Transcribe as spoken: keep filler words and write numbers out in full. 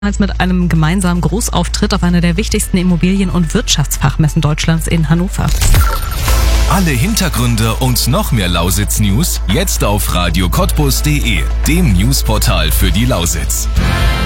mit einem gemeinsamen Großauftritt auf einer der wichtigsten Immobilien- und Wirtschaftsfachmessen Deutschlands in Hannover. Alle Hintergründe und noch mehr Lausitz-News jetzt auf radio cottbus punkt de, dem Newsportal für die Lausitz.